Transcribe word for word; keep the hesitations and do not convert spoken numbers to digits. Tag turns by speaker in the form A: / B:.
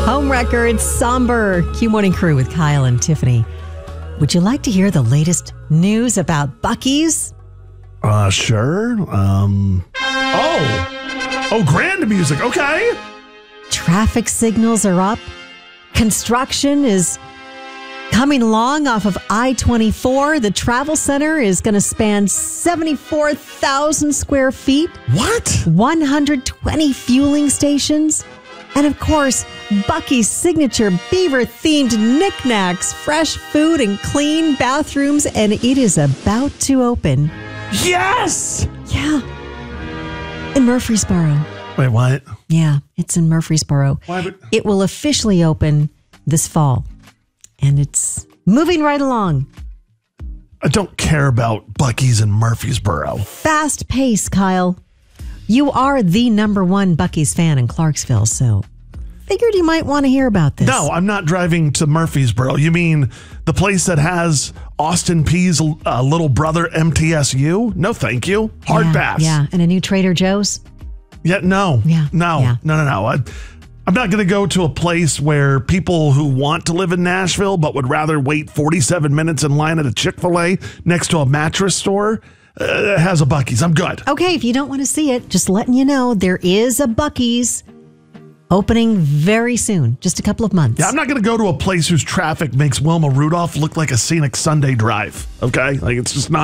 A: Homewrecker, it's somber. Q Morning Crew with Kyle and Tiffany. Would you like to hear the latest news about Buc-ee's?
B: Uh, sure. Um, oh, oh, grand music. Okay.
A: Traffic signals are up. Construction is coming along off of I twenty-four. The travel center is going to span seventy-four thousand square feet.
B: What?
A: one hundred twenty fueling stations. And of course, Buc-ee's signature beaver-themed knickknacks, fresh food and clean bathrooms, and it is about to open.
B: Yes!
A: Yeah. In Murfreesboro.
B: Wait, what?
A: Yeah, it's in Murfreesboro.
B: Why would-
A: It will officially open this fall. And it's moving right along.
B: I don't care about Buc-ee's in Murfreesboro.
A: Fast pace, Kyle. You are the number one Buc-ee's fan in Clarksville, so figured you might want to hear about this.
B: No, I'm not driving to Murfreesboro. You mean the place that has Austin Peay's uh, little brother, M T S U? No, thank you. Hard
A: yeah,
B: pass.
A: Yeah, and a new Trader Joe's.
B: Yeah, no.
A: Yeah,
B: No,
A: yeah.
B: no, no, no. I, I'm not going to go to a place where people who want to live in Nashville but would rather wait forty-seven minutes in line at a Chick-fil-A next to a mattress store uh, has a Buc-ee's. I'm good.
A: Okay, if you don't want to see it, just letting you know there is a Buc-ee's opening very soon, just a couple of months.
B: Yeah, I'm not going to go to a place whose traffic makes Wilma Rudolph look like a scenic Sunday drive. Okay? Like, it's just not.